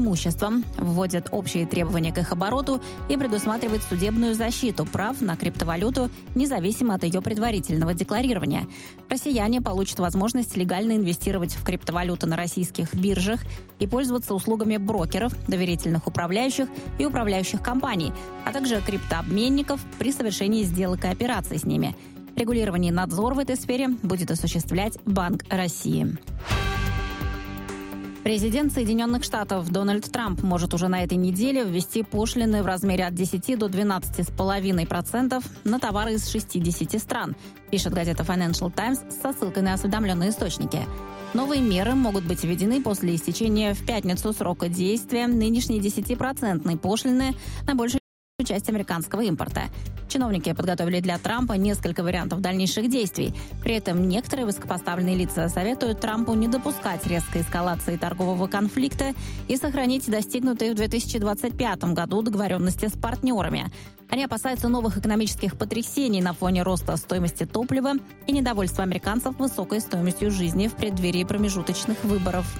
имуществом, вводит общие требования к их обороту и предусматривает судебную защиту прав на криптовалюту, независимо от ее предварительного декларирования. Россияне получат возможность легально инвестировать в криптовалюту на российских биржах и пользоваться услугами брокеров, доверительных управляющих и управляющих компаний, а также криптообменников при совершении сделок и операций с ними. Регулирование и надзор в этой сфере будет осуществлять Банк России. Президент Соединенных Штатов Дональд Трамп может уже на этой неделе ввести пошлины в размере от 10 до 12,5% на товары из 60 стран, пишет газета Financial Times со ссылкой на осведомленные источники. Новые меры могут быть введены после истечения в пятницу срока действия нынешней 10% пошлины на большую часть американского импорта. Чиновники подготовили для Трампа несколько вариантов дальнейших действий. При этом некоторые высокопоставленные лица советуют Трампу не допускать резкой эскалации торгового конфликта и сохранить достигнутые в 2025 году договоренности с партнерами. Они опасаются новых экономических потрясений на фоне роста стоимости топлива и недовольства американцев высокой стоимостью жизни в преддверии промежуточных выборов.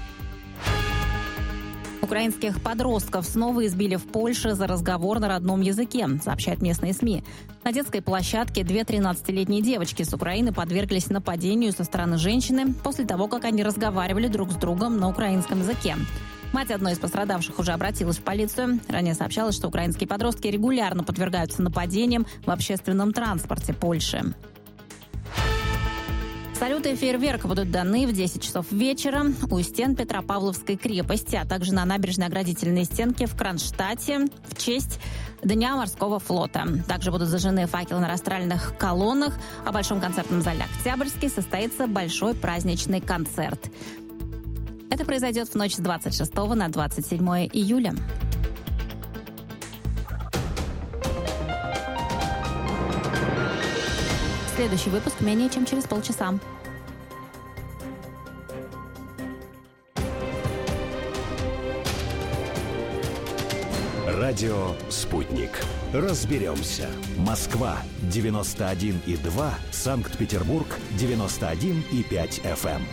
Украинских подростков снова избили в Польше за разговор на родном языке, сообщают местные СМИ. На детской площадке две 13-летние девочки с Украины подверглись нападению со стороны женщины после того, как они разговаривали друг с другом на украинском языке. Мать одной из пострадавших уже обратилась в полицию. Ранее сообщалось, что украинские подростки регулярно подвергаются нападениям в общественном транспорте Польши. Салюты и фейерверк будут даны в 10 часов вечера у стен Петропавловской крепости, а также на набережной оградительной стенке в Кронштадте в честь Дня морского флота. Также будут зажжены факелы на растральных колоннах, а в Большом концертном зале «Октябрьский» состоится большой праздничный концерт. Это произойдет в ночь с 26 на 27 июля. Следующий выпуск менее чем через полчаса. Радио «Спутник». Разберемся. Москва 91,2, Санкт-Петербург 91,5 FM.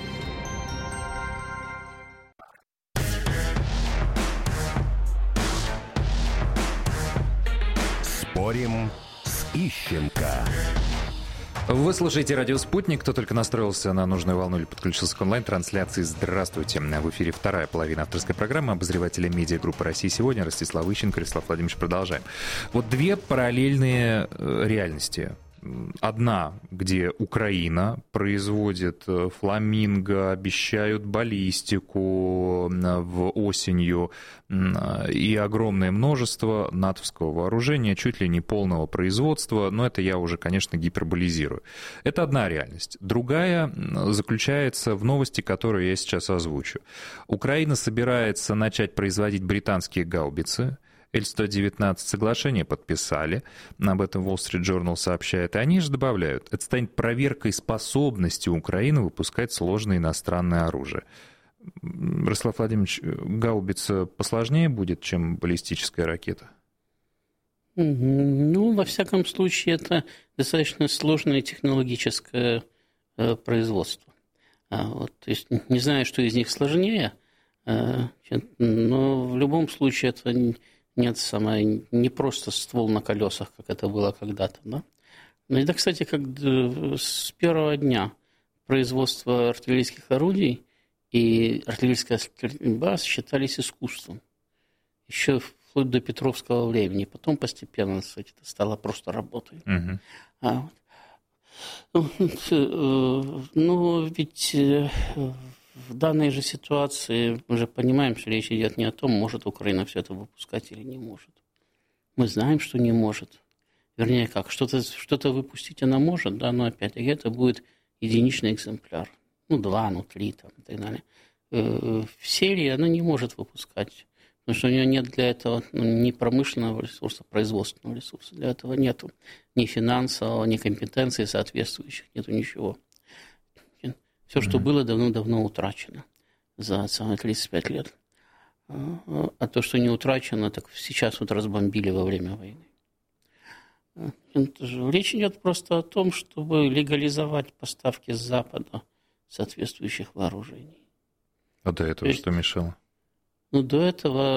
Спорим с Ищенко. Вы слушаете «Радио Спутник». Кто только настроился на нужную волну или подключился к онлайн-трансляции, здравствуйте. В эфире вторая половина авторской программы обозревателя медиагруппы «России сегодня» Ростислав Ищенко, Ростислав Владимирович. Продолжаем. Вот две параллельные реальности. Одна, где Украина производит фламинго, обещают баллистику осенью и огромное множество натовского вооружения, чуть ли не полного производства, но это я уже, конечно, гиперболизирую. Это одна реальность. Другая заключается в новости, которую я сейчас озвучу. Украина собирается начать производить британские гаубицы. Л-119 соглашение подписали, об этом Wall Street Journal сообщает, и они же добавляют, это станет проверкой способности Украины выпускать сложное иностранное оружие. Ростислав Владимирович, гаубица посложнее будет, чем баллистическая ракета? Ну, во всяком случае, это достаточно сложное технологическое производство. То есть не знаю, что из них сложнее, но в любом случае это не просто ствол на колесах, как это было когда-то. Да? Но это, кстати, как с первого дня производства артиллерийских орудий и артиллерийская стрельба считались искусством. Еще вплоть до Петровского времени. Потом постепенно, кстати, это стало просто работой. Но ведь в данной же ситуации мы же понимаем, что речь идет не о том, может Украина все это выпускать или не может. Мы знаем, что не может. Вернее, как, что-то выпустить она может, да, но опять-таки это будет единичный экземпляр. 2, 3 там, и так далее. В серии она не может выпускать, потому что у нее нет для этого ни промышленного ресурса, производственного ресурса. Для этого нет ни финансового, ни компетенции соответствующих, нету ничего. Все, что было, давно-давно утрачено за 35 лет. А то, что не утрачено, так сейчас вот разбомбили во время войны. Речь идет просто о том, чтобы легализовать поставки с Запада соответствующих вооружений. А до этого что мешало? До этого